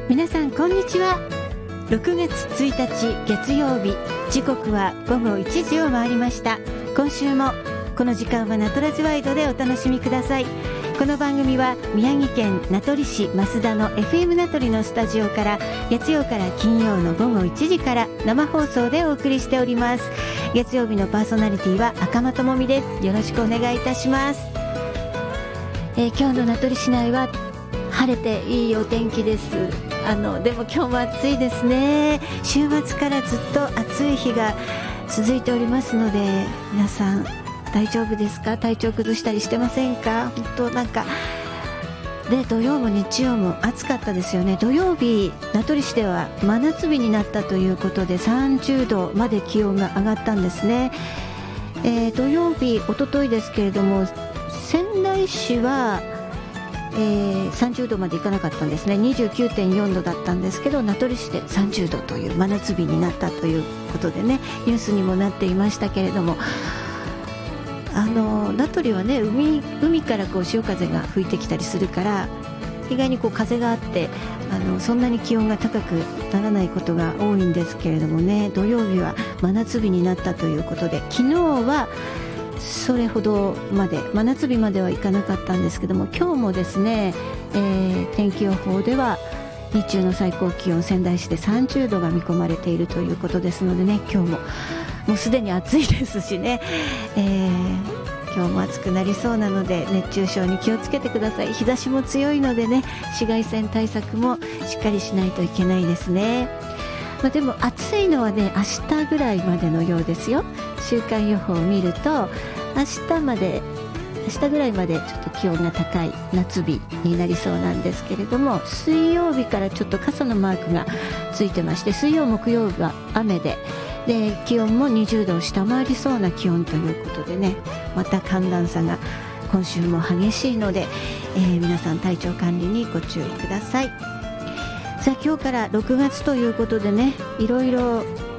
皆さんこんにちは。6月1日月曜日、時刻は午後1時を回りました。今週もこの時間はナトラジワイドでお楽しみください。この番組は宮城県名取市増田の FM 名取のスタジオから月曜から金曜の午後1時から生放送でお送りしております。月曜日のパーソナリティは赤間智美です。よろしくお願いいたします。今日の名取市内は晴れていいお天気です。でも今日も暑いですね。週末からずっと暑い日が続いておりますので、皆さん大丈夫ですか？体調崩したりしてませんか？本当なんかで、土曜も日曜も暑かったですよね。土曜日名取市では真夏日になったということで30度まで気温が上がったんですね。土曜日一昨日ですけれども、仙台市は30度までいかなかったんですね。 29.4 度だったんですけど、名取市で30度という真夏日になったということでね、ニュースにもなっていましたけれども、名取はね、海からこう潮風が吹いてきたりするから意外にこう風があってそんなに気温が高くならないことが多いんですけれどもね、土曜日は真夏日になったということで、昨日はそれほどまで真夏日まではいかなかったんですけども、今日もですね、天気予報では日中の最高気温仙台市で30度が見込まれているということですのでね、今日ももうすでに暑いですしね、今日も暑くなりそうなので熱中症に気をつけてください。日差しも強いのでね、紫外線対策もしっかりしないといけないですね。でも暑いのはね、明日ぐらいまでのようですよ。週間予報を見ると明日ぐらいまでちょっと気温が高い夏日になりそうなんですけれども、水曜日からちょっと傘のマークがついてまして、水曜木曜日は雨で気温も20度を下回りそうな気温ということでね、また寒暖差が今週も激しいので、皆さん体調管理にご注意ください。さあ今日から6月ということでね、いろいろ